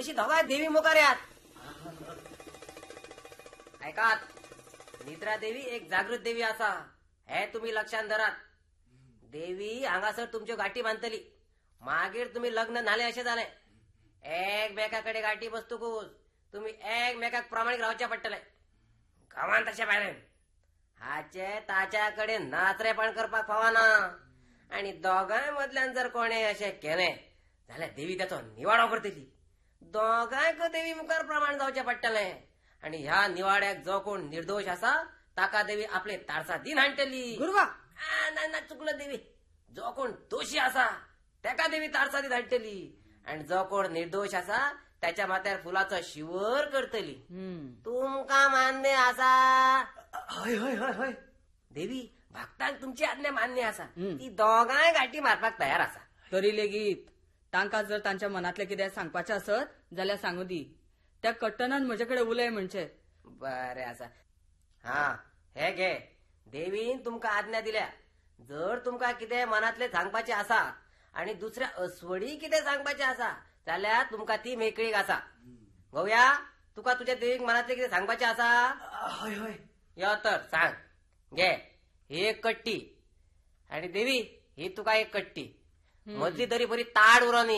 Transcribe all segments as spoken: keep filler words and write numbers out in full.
तशी दोघा देवी मुखार्यात. ऐकात निद्रा देवी एक जागृत देवी असा हे तुम्ही लक्षात धरात. देवी हांगासर तुमच्यो गाठी बांधतली. मागीर तुम्ही लग्न झाले असे झाले. एकमेकाकडे गाठी बसतुकूच तुम्ही एकमेकाक प्रामाणिक रावचे पडटले. गावान तशे भायर हाचे ताच्याकडे नाचरेपण करपाक फावना. आणि दोगांय मदल्यान जर कोणे अशें केलें जाल्यार देवी त्याचो निवाडो करतली. दोगांयक देवी मुखार प्रमाण जावचें पडटलें. आणि ह्या निवाड्याक जो कोण निर्दोष असा ताका देवी आपले तारसा दिन हाडटली. गुरुवा ना ना चुकलं देवी. जो कोण दोशी असा त्याका देवी तारसा दिन हाडटली. आणि जो कोण निर्दोष असा त्याच्या माथ्यार फुलाचो शिवर करतली. तुमका मान्य असा? हय हय हय हय. देवी भक्तांक तुमची आज्ञा मान्य असा. ती दोगांय गाठी मारपाक तयार असा. तरी लेगीत तांकां जर तांच्या मनातले कितें सांगपाचें असत जाल्यार सांगू दी. त्या कट्टनान म्हजेकडे उलय म्हणचे. बरें आसा. हा हे घे. देवीन तुमका आज्ञा दिल्या. जर तुमका कितें मनातले सांगपाचे असा आणि दुसऱ्या अस्वडी कितें सांगपाचे असा जाल्यार तुमका ती मेकळीक असा. गोव्या तुका तुझ्या देवीक मनातले कितें सांगपाचे असा? हय हय. यो तर सांग. घे ही एक कट्टी. आणि देवी ही तुका एक कट्टी. मधली तरी बरी ताड उरोनी.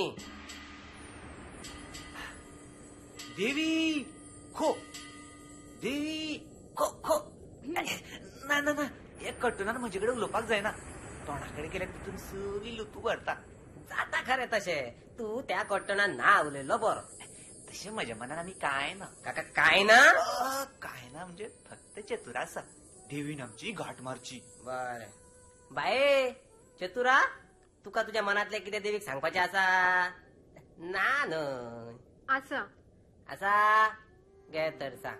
देवी खो. देवी खो खो. ना ना ना एक कट्टुनान म्हजेकडे उलोवपाक जायना. तोंडाकडे गेल्यार तितून सगळी लुतू भरता. जाता खरें तशे. तू त्या कट्टनान ना उलयलो बरो. तशें म्हज्या मनान आनी काय ना. काका काय ना? काय ना म्हणजे फक्त चतुर आसा. देवीन आमची घाट मारची. बरें बाये चतुरा तुका तुझ्या मनातले कितें देवीक सांगपाचे असा? ना न्हय आसा. असा घे तर सांग.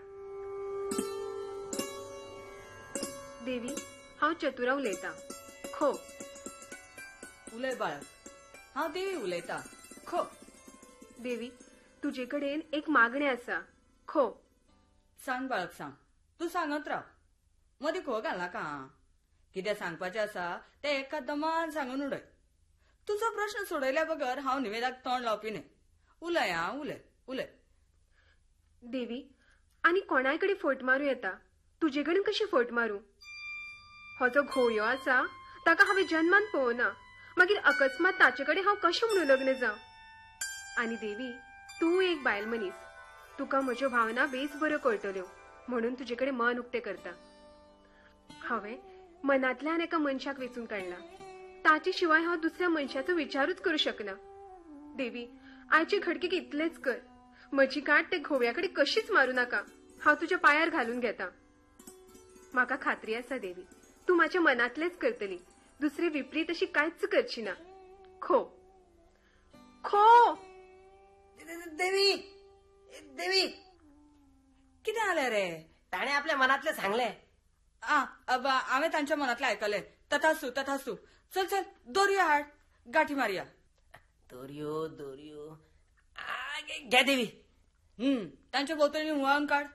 देवी हांव चतुरा उलयतां. खो. उलय बाळक. हांव देवी उलयतां. खो. देवी तुजे कडेन एक मागणें आसा. खो. सांग बाळक सांग. तू सांगत राव. मदीं खो घाल नाका. कितें सांगपाचें आसा तें एका दमान सांगून उडय. तुजो प्रश्न सोडयल्या बगर हांव निवेदाक तोंड लावपी न्हय. उलय हा उलय उलय. देवी आनी कोणाय कडेन फट मारूं येता. तुजे कडेन कशी फट मारूं? हो जो घोयो आसा ताका हांवें जन्मान पळोवना. मागीर अकस्मात ताचे कडेन हांव कशें म्हणून लग्न जावं? आनी देवी तूं एक बायल मनीस. तुका म्हज्यो भावना बेस बऱ्यो कळटल्यो म्हणून तुजे कडेन मन उक्तें करता. हांवें मनांतल्यान एका मनशाक वेचून काडला. ताचे शिवाय हांव दुसऱ्या मनशाचो विचारूच करूं शकना. देवी आयचे घडकेक इतलेंच कर. म्हजी गाठ ते घोव्याकडे कशीच मारूं नाका. हांव तुज्या पायार घालून घेता. म्हाका खात्री आसा देवी तूं म्हाज्या मनांतलेंच करतली. दुसरी विपरीत अशी कांयच करची ना. खो. खो. देवी देवी कितें जालें रे? ताणे आपल्या मनातले सांगले. आ हांवें तांच्या मनातले आयकले. तथास्तू तथास्तू. चल चल दोरयो हाड. गाठी मारया. दोरयो दोरयो. घे देवी. हम्म तांच्या भोंवतणी हुंवाळून काड.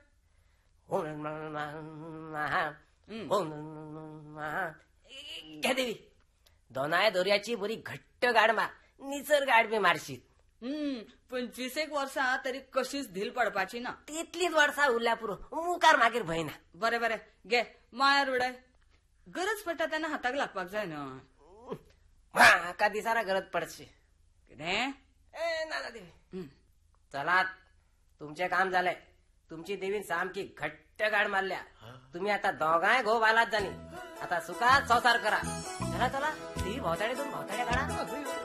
घे देवी. दोनाय दोरयाची बरी घट्ट गाड मार. निसर गाड बी मारशीत. हम्म पंचवीस एक वर्सां तरी कशीच धील पडपाची ना. तितलीच वर्सां उरल्या पुरो. मुखार मागीर भंय ना. बरें बरें घे मायार उडय. गरज पडटा तेन्ना हाताक लागपाक जाय न्हय. म्हाका दिसाना गरज पडची. कितें? ए ना ना देवी. चलात तुमचे काम झाले. तुमची देवीन सामकी घट्ट गाड मारल्या. तुम्ही आता दोघांय घो बालात जाणी. आता सुखात संसार करा. चला चला देवी भोवताडे दोन भोवताड्या काढा.